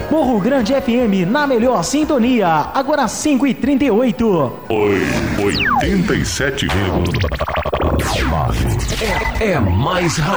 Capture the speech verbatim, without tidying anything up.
Morro Grande F M, na melhor sintonia. Agora cinco e trinta e oito. Oi, oitenta e sete vírgula nove. É, é mais rádio.